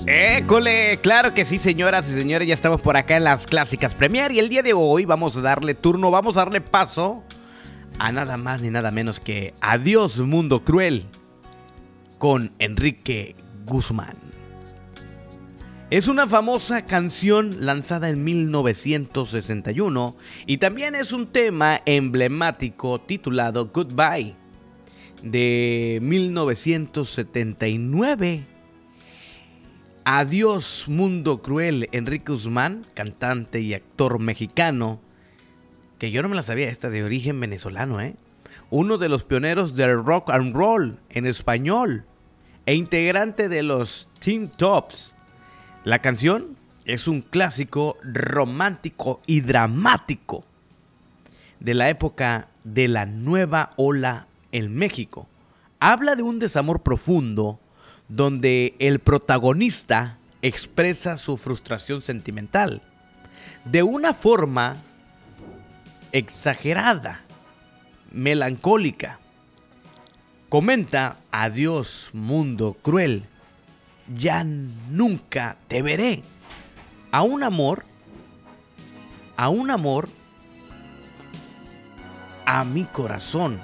École, claro que sí, señoras y señores, ya estamos por acá en las Clásicas Premier y el día de hoy vamos a darle paso a nada más ni nada menos que Adiós Mundo Cruel con Enrique Guzmán. Es una famosa canción lanzada en 1961 y también es un tema emblemático titulado Goodbye de 1979. Adiós Mundo Cruel, Enrique Guzmán, cantante y actor mexicano, que yo no me la sabía, esta de origen venezolano, uno de los pioneros del rock and roll en español e integrante de los Teen Tops. La canción es un clásico romántico y dramático de la época de la nueva ola en México. Habla de un desamor profundo donde el protagonista expresa su frustración sentimental de una forma exagerada, melancólica. Comenta: adiós mundo cruel, ya nunca te veré. A un amor, a mi corazón.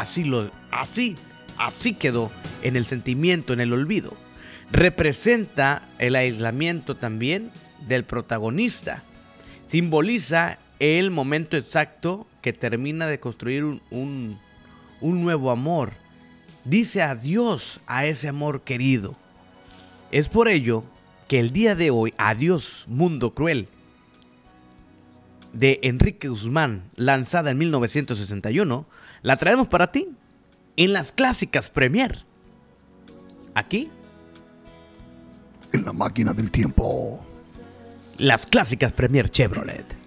Así quedó en el sentimiento, en el olvido. Representa el aislamiento también del protagonista. Simboliza el momento exacto que termina de construir un nuevo amor. Dice adiós a ese amor querido. Es por ello que el día de hoy, Adiós Mundo Cruel, de Enrique Guzmán, lanzada en 1961, la traemos para ti en las Clásicas Premier. Aquí, en la máquina del tiempo. las Clásicas Premier Chevrolet.